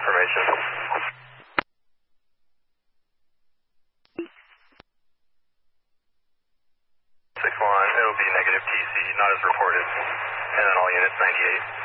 information. 6-1, it'll be negative TC, not as reported. And then all units 98.